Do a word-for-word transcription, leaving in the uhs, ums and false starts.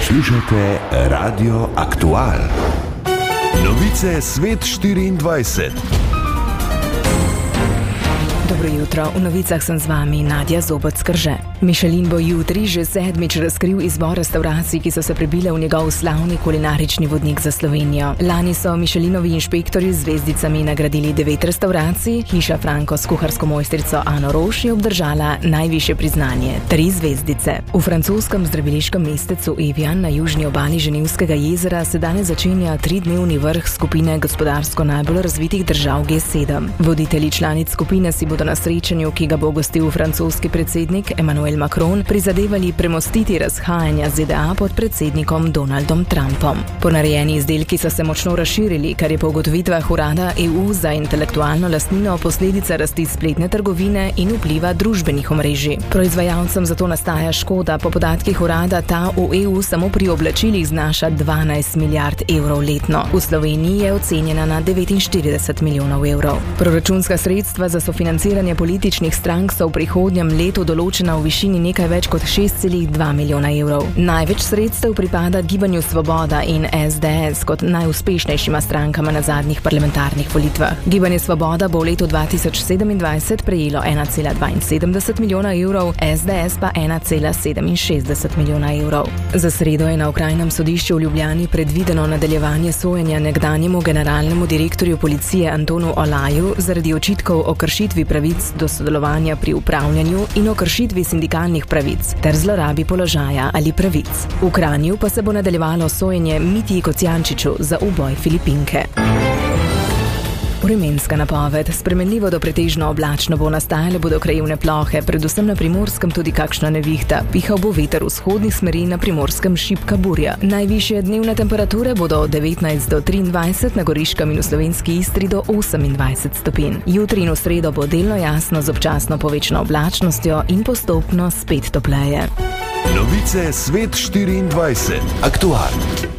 Poslušate Radio Aktual. Novice Svet štiriindvajset. Dobro jutro, v novicah sem z vami Nadja Zoboc-Krže. Michelin bo jutri že sedmič razkril izbor restavracij, ki so se prebile v njegov slavni kulinarični vodnik za Slovenijo. Lani so Michelinovi inšpektorji z zvezdicami nagradili devet restavracij, Hiša Franko s kuharsko mojstrico Ano Roš je obdržala najvišje priznanje, tri zvezdice. V francoskem zdraviliškem mestecu Evian na južni obali Ženevskega jezera se danes začenja tridnevni vrh skupine gospodarsko najbolj razvitih držav G sedem. Voditelji članic skupine si bodo na srečanju, ki ga bo gostil francoski predsednik Emmanuel Macron, prizadevali premostiti razhajanja Z D A pod predsednikom Donaldom Trumpom. Ponarejeni izdelki so se močno razširili, kar je po ugotovitvah urada E U za intelektualno lastnino posledica rasti spletne trgovine in vpliva družbenih omrežij. Proizvajalcem zato nastaja škoda, po podatkih urada ta v E U samo pri oblačilih znaša dvanajst milijard evrov letno. V Sloveniji je ocenjena na devetinštirideset milijonov evrov. Proračunska sredstva za sofinanciranje političnih strank so v prihodnjem letu določena v višini nekaj več kot šest celih dva milijona evrov. Največ sredstev pripada Gibanju Svoboda in S D S kot najuspešnejšima strankama na zadnjih parlamentarnih volitvah. Gibanje Svoboda bo v letu dva tisoč sedemindvajset prejelo ena cela dvainsedemdeset milijona evrov, S D S pa ena cela sedeminšestdeset milijona evrov. Za sredo je na okrajnem sodišču v Ljubljani predvideno nadaljevanje sojenja nekdanjemu generalnemu direktorju policije Antonu Olaju zaradi očitkov o kršitvi pravic do sodelovanja pri upravljanju in o kršitvi sindikalnih pravic ter zlorabi položaja ali pravic. V Kranju pa se bo nadaljevalo sojenje Mitji Kocijančiču za uboj Filipinke. Vremenska napoved. Spremenljivo do pretežno oblačno bo, nastajale bodo krajevne plohe, predvsem na Primorskem tudi kakšna nevihta. Pihal bo veter vzhodnih smeri, na Primorskem šibka burja. Najvišje dnevne temperature bodo od devetnajst do triindvajset, na Goriškem in v Slovenski Istri do osemindvajset stopinj. Jutri in v sredo bo delno jasno z občasno povečano oblačnostjo in postopno spet topleje. Novice Svet štiriindvajset. Aktual.